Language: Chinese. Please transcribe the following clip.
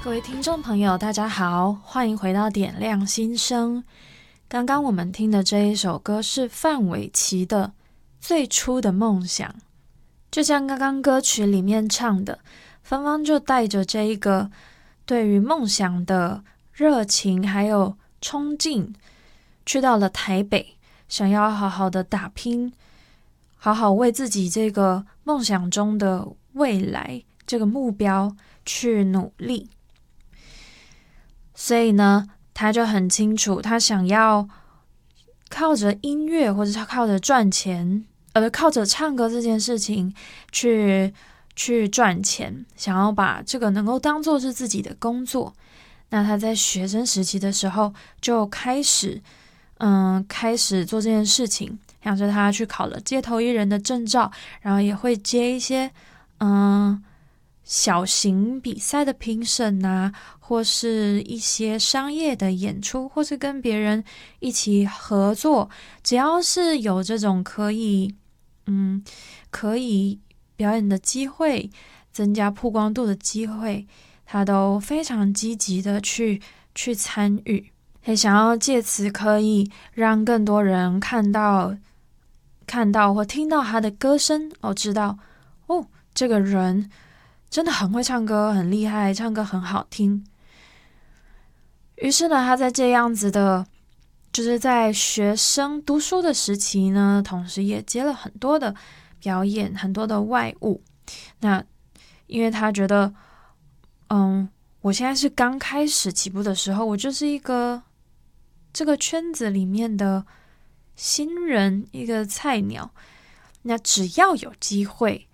各位听众朋友大家好，欢迎回到点亮心声。刚刚我们听的这一首歌是范玮琪的《最初的梦想》，就像刚刚歌曲里面唱的，芳芳就带着这一个对于梦想的热情还有冲劲，去到了台北，想要好好的打拼，好好为自己这个梦想中的未来这个目标去努力。所以呢，他就很清楚，他想要靠着音乐或者是靠着赚钱，靠着唱歌这件事情去赚钱，想要把这个能够当作是自己的工作。那他在学生时期的时候就开始做这件事情，像是他去考了街头艺人的证照，然后也会接一些小型比赛的评审啊，或是一些商业的演出，或是跟别人一起合作，只要是有这种可以表演的机会，增加曝光度的机会，他都非常积极的去参与，也想要借此可以让更多人看到或听到他的歌声，知道这个人真的很会唱歌，很厉害，唱歌很好听。于是呢，他在这样子的，就是在学生读书的时期呢，同时也接了很多的表演，很多的外务。那因为他觉得，我现在是刚开始起步的时候，我就是一个这个圈子里面的新人，一个菜鸟。那只要有机会，